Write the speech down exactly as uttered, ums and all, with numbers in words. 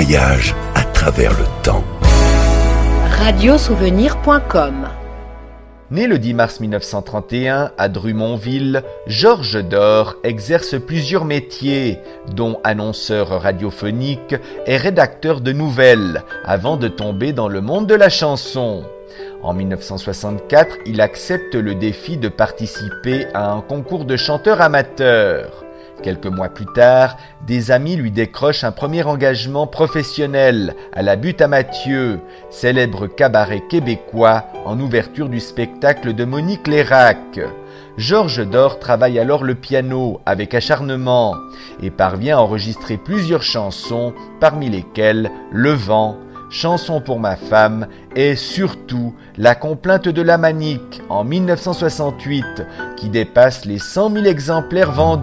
voyage à travers le temps. radiosouvenir point com. Né le dix mars mille neuf cent trente et un à Drummondville, Georges Dore exerce plusieurs métiers, dont annonceur radiophonique et rédacteur de nouvelles, avant de tomber dans le monde de la chanson. En mille neuf cent soixante-quatre, il accepte le défi de participer à un concours de chanteurs amateurs. Quelques mois plus tard, des amis lui décrochent un premier engagement professionnel à la Butte à Mathieu, célèbre cabaret québécois en ouverture du spectacle de Monique Lérac. Georges Dore travaille alors le piano avec acharnement et parvient à enregistrer plusieurs chansons, parmi lesquelles Le Vent, Chanson pour ma femme et surtout La complainte de la Manique en mille neuf cent soixante-huit qui dépasse les cent mille exemplaires vendus.